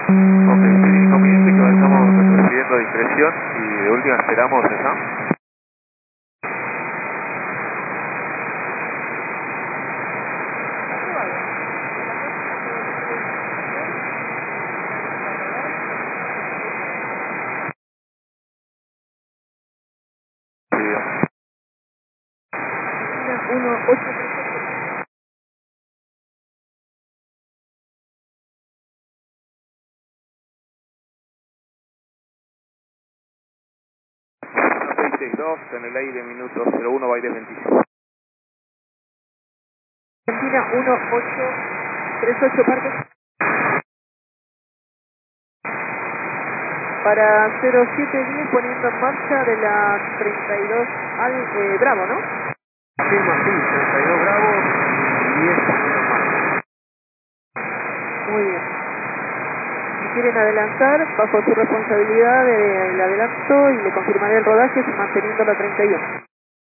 Ok, sí, conveniente que vayamos recibiendo discreción y de última esperamos esa. Sí, 662 en el aire, minuto 01, baile 25. Argentina 1838 Parque. Para 0710 poniendo en marcha de la 32 al Bravo, ¿no? Afirma, sí, 32 Bravo y 10 menos más. Muy bien. Si quieren adelantar, bajo su responsabilidad, le adelanto y le confirmaré el rodaje manteniendo la 31.